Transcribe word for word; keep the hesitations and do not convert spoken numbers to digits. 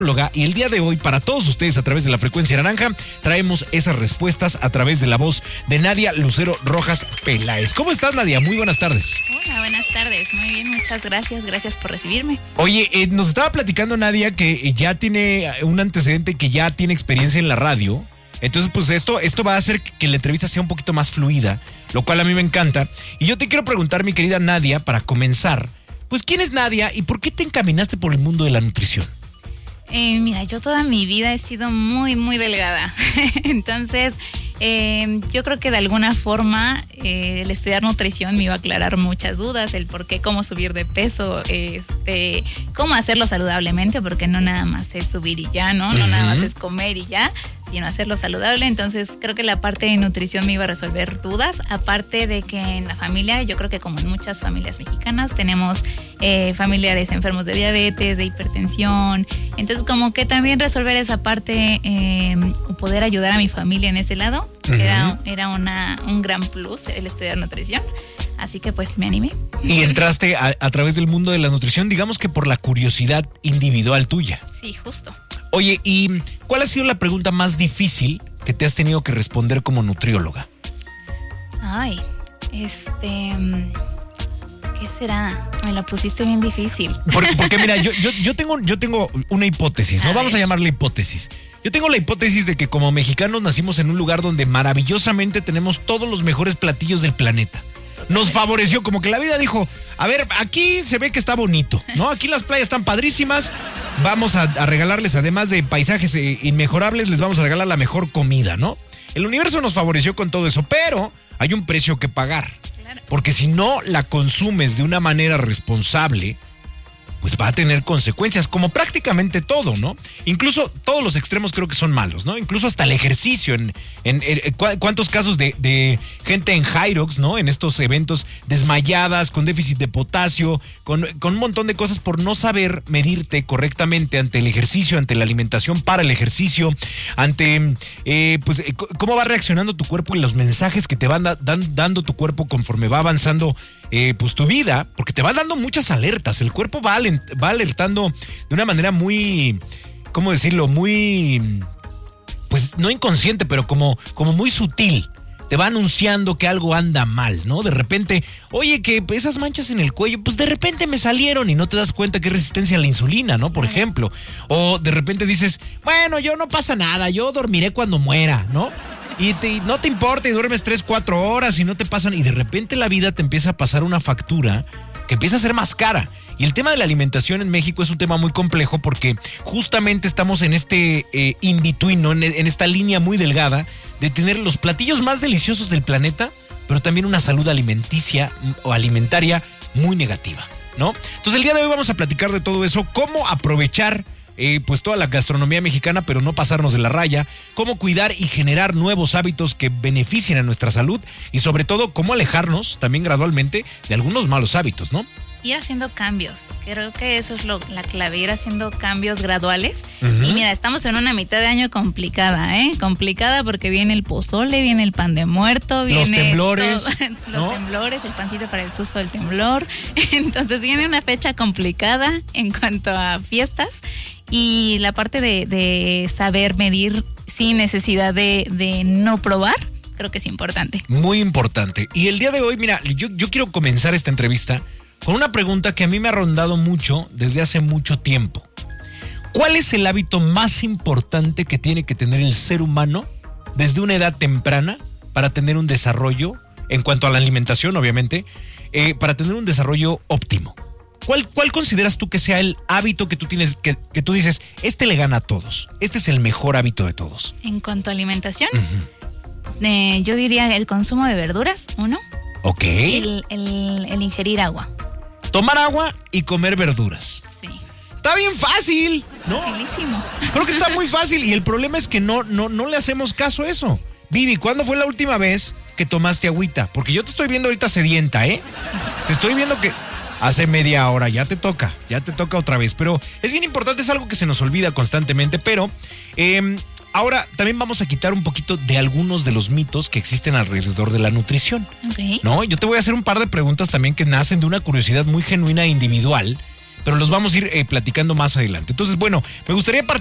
Y el día de hoy, para todos ustedes a través de la frecuencia naranja, traemos esas respuestas a través de la voz de Nadia Lucero Rojas Peláez. ¿Cómo estás, Nadia? Muy buenas tardes. Hola, buenas tardes. Muy bien, muchas gracias. Gracias por recibirme. Oye, eh, nos estaba platicando Nadia que ya tiene un antecedente, que ya tiene experiencia en la radio. Entonces, pues esto, esto va a hacer que la entrevista sea un poquito más fluida, lo cual a mí me encanta. Y yo te quiero preguntar, mi querida Nadia, para comenzar, pues, ¿quién es Nadia y por qué te encaminaste por el mundo de la nutrición? Eh, mira, yo toda mi vida he sido muy, muy delgada. Entonces, eh, yo creo que de alguna forma eh, el estudiar nutrición me iba a aclarar muchas dudas, el por qué, cómo subir de peso, este, cómo hacerlo saludablemente, porque no nada más es subir y ya, ¿no? No uh-huh. nada más es comer y ya, sino hacerlo saludable. Entonces, creo que la parte de nutrición me iba a resolver dudas, aparte de que en la familia, yo creo que como en muchas familias mexicanas, tenemos eh, familiares enfermos de diabetes, de hipertensión. Entonces, como que también resolver esa parte, eh, poder ayudar a mi familia en ese lado, uh-huh. era, era una, un gran plus el estudiar nutrición. Así que pues me animé. Y entraste a, a través del mundo de la nutrición, digamos que por la curiosidad individual tuya. Sí, justo. Oye, ¿y cuál ha sido la pregunta más difícil que te has tenido que responder como nutrióloga? Ay, este... ¿qué será? Me la pusiste bien difícil. Porque, porque mira, yo, yo, yo, tengo, yo tengo una hipótesis, ¿no? A Vamos ver. a llamarle hipótesis. Yo tengo la hipótesis de que como mexicanos nacimos en un lugar donde maravillosamente tenemos todos los mejores platillos del planeta. Nos favoreció, como que la vida dijo, a ver, aquí se ve que está bonito, ¿no? Aquí las playas están padrísimas, vamos a, a regalarles, además de paisajes eh, inmejorables, les vamos a regalar la mejor comida, ¿no? El universo nos favoreció con todo eso, pero hay un precio que pagar. Porque si no la consumes de una manera responsable, pues va a tener consecuencias, como prácticamente todo, ¿no? Incluso todos los extremos creo que son malos, ¿no? Incluso hasta el ejercicio. En, en, en ¿Cuántos casos de, de gente en Hyrox, ¿no? En estos eventos desmayadas, con déficit de potasio, con, con un montón de cosas por no saber medirte correctamente ante el ejercicio, ante la alimentación para el ejercicio, ante eh, pues cómo va reaccionando tu cuerpo y los mensajes que te van da, dan, dando tu cuerpo conforme va avanzando eh, pues tu vida, porque te va dando muchas alertas. El cuerpo va va alertando de una manera muy, ¿cómo decirlo? Muy, pues no inconsciente, pero como, como muy sutil. Te va anunciando que algo anda mal, ¿no? De repente, oye, que esas manchas en el cuello, pues de repente me salieron y no te das cuenta que es resistencia a la insulina, ¿no? Por ejemplo. O de repente dices, bueno, yo no pasa nada, yo dormiré cuando muera, ¿no? Y, te, y no te importa y duermes tres, cuatro horas y no te pasan. Y de repente la vida te empieza a pasar una factura que empieza a ser más cara. Y el tema de la alimentación en México es un tema muy complejo porque justamente estamos en este eh, in-between, ¿no? en, en esta línea muy delgada de tener los platillos más deliciosos del planeta, pero también una salud alimenticia o alimentaria muy negativa, ¿no? Entonces el día de hoy vamos a platicar de todo eso, cómo aprovechar Eh, pues toda la gastronomía mexicana, pero no pasarnos de la raya, cómo cuidar y generar nuevos hábitos que beneficien a nuestra salud y sobre todo cómo alejarnos también gradualmente de algunos malos hábitos, ¿no? Ir haciendo cambios, creo que eso es lo, la clave, ir haciendo cambios graduales. Uh-huh. Y mira, estamos en una mitad de año complicada, ¿eh? Complicada porque viene el pozole, viene el pan de muerto, viene los temblores, todo, los ¿no? temblores, el pancito para el susto del temblor. Entonces viene una fecha complicada en cuanto a fiestas y la parte de, de saber medir sin necesidad de, de no probar. Creo que es importante. Muy importante. Y el día de hoy, mira, yo, yo quiero comenzar esta entrevista con una pregunta que a mí me ha rondado mucho desde hace mucho tiempo. ¿Cuál es el hábito más importante que tiene que tener el ser humano desde una edad temprana para tener un desarrollo, en cuanto a la alimentación, obviamente, eh, para tener un desarrollo óptimo? ¿Cuál, ¿Cuál consideras tú que sea el hábito que tú tienes, que, que tú dices, este le gana a todos, este es el mejor hábito de todos? En cuanto a alimentación, uh-huh. eh, yo diría el consumo de verduras, uno. Ok. El, el, el ingerir agua. Tomar agua y comer verduras. Sí. Está bien fácil, ¿no? Facilísimo. Creo que está muy fácil y el problema es que no, no, no le hacemos caso a eso. Vivi, ¿cuándo fue la última vez que tomaste agüita? Porque yo te estoy viendo ahorita sedienta, ¿eh? Te estoy viendo que hace media hora, ya te toca, ya te toca otra vez. Pero es bien importante, es algo que se nos olvida constantemente, pero eh, ahora también vamos a quitar un poquito de algunos de los mitos que existen alrededor de la nutrición. Okay. ¿No? Yo te voy a hacer un par de preguntas también que nacen de una curiosidad muy genuina e individual, pero los vamos a ir eh, platicando más adelante. Entonces, bueno, me gustaría